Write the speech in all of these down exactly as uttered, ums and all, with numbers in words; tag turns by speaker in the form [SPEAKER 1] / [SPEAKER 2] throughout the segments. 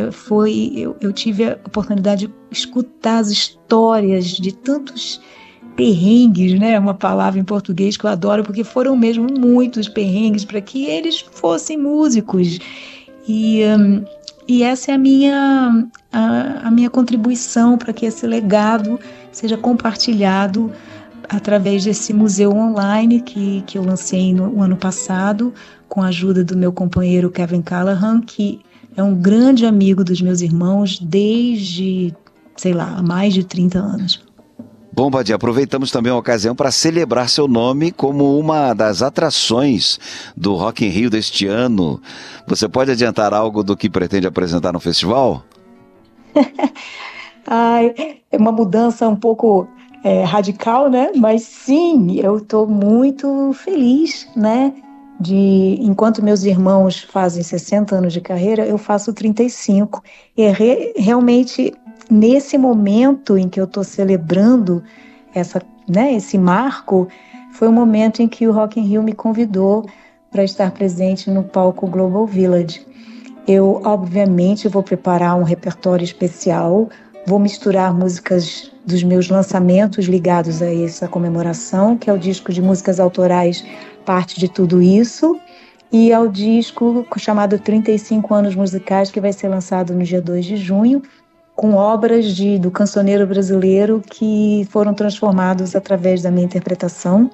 [SPEAKER 1] foi, eu, eu tive a oportunidade de escutar as histórias de tantos perrengues, né? Uma palavra em português que eu adoro, porque foram mesmo muitos perrengues para que eles fossem músicos. E, um, e essa é a minha, a, a minha contribuição para que esse legado seja compartilhado através desse museu online que, que eu lancei no, no ano passado, com a ajuda do meu companheiro Kevin Callahan, que é um grande amigo dos meus irmãos desde, sei lá, há mais de trinta anos.
[SPEAKER 2] Bom, Badi, aproveitamos também a ocasião para celebrar seu nome como uma das atrações do Rock in Rio deste ano. Você pode adiantar algo do que pretende apresentar no festival?
[SPEAKER 1] Ai, é uma mudança um pouco é, radical, né? Mas sim, eu estou muito feliz, né? De, enquanto meus irmãos fazem sessenta anos de carreira, eu faço trinta e cinco. E é re, realmente nesse momento em que eu estou celebrando essa, né, esse marco, foi o momento em que o Rock in Rio me convidou para estar presente no palco Global Village. Eu, obviamente, vou preparar um repertório especial, vou misturar músicas dos meus lançamentos ligados a essa comemoração, que é o disco de músicas autorais Parte de Tudo Isso, e ao disco chamado trinta e cinco anos musicais, que vai ser lançado no dia dois de junho, com obras de, do cancioneiro brasileiro que foram transformados através da minha interpretação.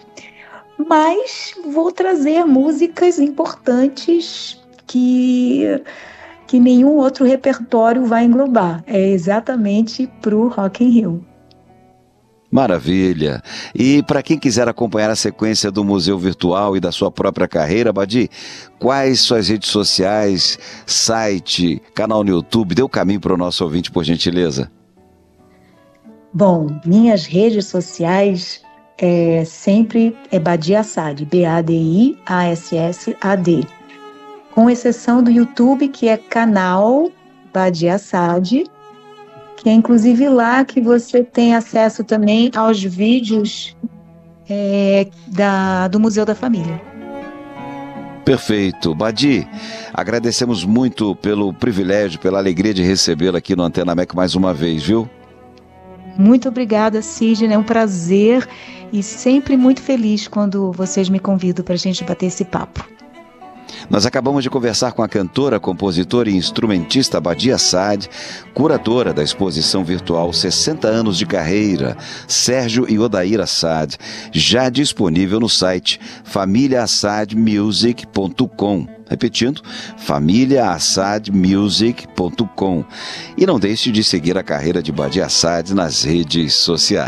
[SPEAKER 1] Mas vou trazer músicas importantes que, que nenhum outro repertório vai englobar. É exatamente para o Rock in Rio.
[SPEAKER 2] Maravilha! E para quem quiser acompanhar a sequência do Museu Virtual e da sua própria carreira, Badi, quais suas redes sociais, site, canal no YouTube? Dê o caminho para o nosso ouvinte, por gentileza.
[SPEAKER 1] Bom, minhas redes sociais é, sempre é Badi Assad, B A D I A S S A D. Com exceção do YouTube, que é canal Badi Assad, que é inclusive lá que você tem acesso também aos vídeos é, da, do Museu da Família.
[SPEAKER 2] Perfeito. Badi, agradecemos muito pelo privilégio, pela alegria de recebê-la aqui no Antena Mec mais uma vez, viu?
[SPEAKER 1] Muito obrigada, Sidney, é um prazer e sempre muito feliz quando vocês me convidam para a gente bater esse papo.
[SPEAKER 2] Nós acabamos de conversar com a cantora, compositora e instrumentista Badi Assad, curadora da exposição virtual sessenta anos de carreira, Sérgio e Odair Assad, já disponível no site família assad music ponto com. Repetindo, família assad music ponto com. E não deixe de seguir a carreira de Badi Assad nas redes sociais.